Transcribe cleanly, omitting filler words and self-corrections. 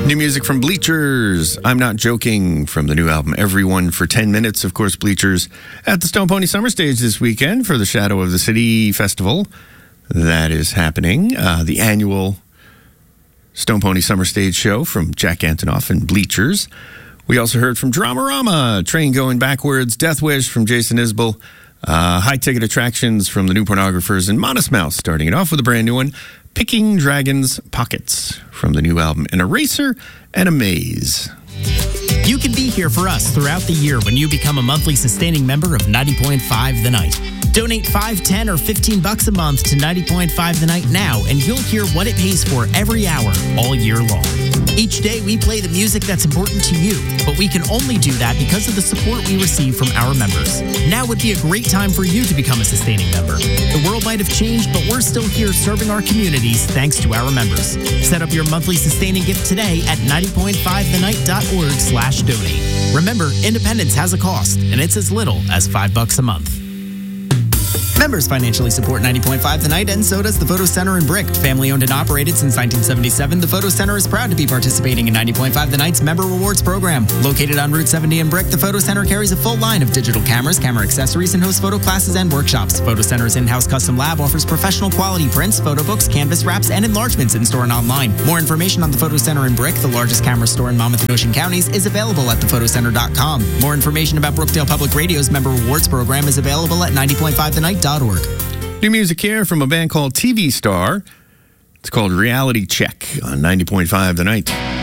New music from Bleachers. I'm Not Joking from the new album Everyone for 10 Minutes. Of course, Bleachers at the Stone Pony Summer Stage this weekend for the Shadow of the City Festival. That is happening. The annual Stone Pony Summer Stage show from Jack Antonoff and Bleachers. We also heard from Dramarama, Train Going Backwards, Death Wish from Jason Isbell, High Ticket Attractions from the New Pornographers, and Modest Mouse, starting it off with a brand new one, Picking Dragons' Pockets from the new album, An Eraser and a Maze. You can be here for us throughout the year when you become a monthly sustaining member of 90.5 The Night. Donate $5, $10, or $15 a month to 90.5 The Night now, and you'll hear what it pays for every hour, all year long. Each day, we play the music that's important to you, but we can only do that because of the support we receive from our members. Now would be a great time for you to become a sustaining member. The world might have changed, but we're still here serving our communities thanks to our members. Set up your monthly sustaining gift today at 90.5thenight.org/donate. Remember, independence has a cost, and it's as little as $5 a month. Members financially support 90.5 The Night, and so does the Photo Center in Brick. Family owned and operated since 1977, the Photo Center is proud to be participating in 90.5 The Night's Member Rewards program. Located on Route 70 in Brick, the Photo Center carries a full line of digital cameras, camera accessories, and hosts photo classes and workshops. Photo Center's in-house custom lab offers professional quality prints, photo books, canvas wraps, and enlargements in-store and online. More information on the Photo Center in Brick, the largest camera store in Monmouth and Ocean counties, is available at thephotoCenter.com. More information about Brookdale Public Radio's Member Rewards program is available at 90.5thenight.org. New music here from a band called TV Star. It's called Reality Check on 90.5 The Night.